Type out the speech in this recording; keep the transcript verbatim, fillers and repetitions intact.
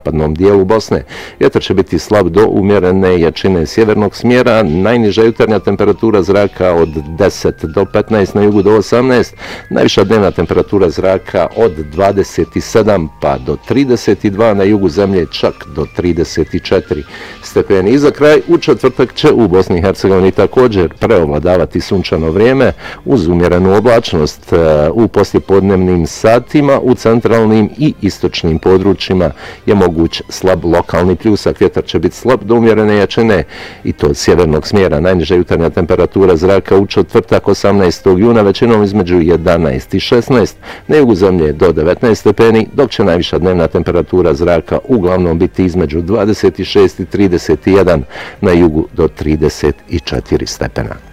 zapadnom dijelu Bosne. Vjetar će biti slab do umjerene jačine sjevernog smjera, najniža jutarnja temperatura zraka od deset do petnaest, na jugu do osamnaest, najviša dnevna temperatura zraka od dvadeset sedam pa do trideset dva, na jugu zemlje čak do trideset četiri stepeni. I za kraj, u četvrtak će u Bosni i Hercegovini također preovladavati sunčano vrijeme uz umjerenu oblačnost u poslijepodnevnim satima, u centralnim i istočnim područjima je moguć slab lokalni pljusak. Vjetar će biti slab do umjerene jačine i to od sjevernog smjera. Najniža jutarnja temperatura zraka u četvrtak osamnaestog juna većinom između jedanaest i šesnaest, na jugu zemlje do devetnaest stepeni, dok će najviša dnevna temperatura zraka uglavnom biti između dvadeset šest i trideset jedan, na jugu do trideset četiri stepena.